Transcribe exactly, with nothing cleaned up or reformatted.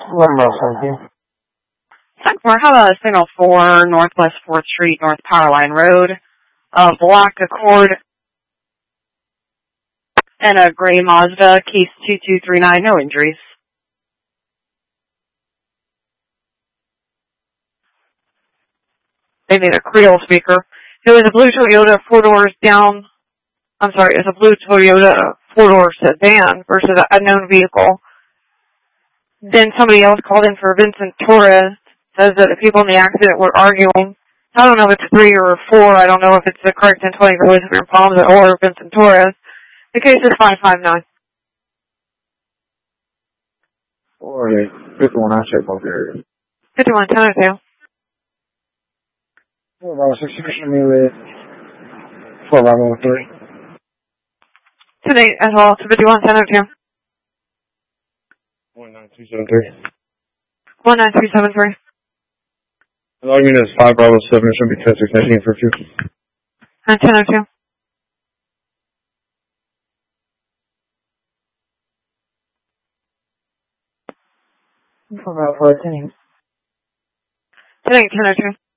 One more, thank you. Sector, how about a signal four, Northwest fourth Street, North Powerline Road, a black Accord, and a gray Mazda, case two two three nine, no injuries. They need a Creole speaker. It was a blue Toyota, four doors down. I'm sorry, it's a blue Toyota four-door sedan versus an unknown vehicle. Then somebody else called in for Vincent Torres. Says that the people in the accident were arguing. I don't know if it's three or four. I don't know if it's the correct ten twenty for Elizabeth Palms or Vincent Torres. The case is five five nine. Or fifty-one, I check both areas. fifty-one ten oh two. four by six, me with four by one three. ten eight as well, to fifty-one ten oh two. one nine two seven three. one nine three seven three. The argument is five Bravo seven, it should be ten six nineteen for two. And ten oh two. For about fourteen. ten eight ten oh two.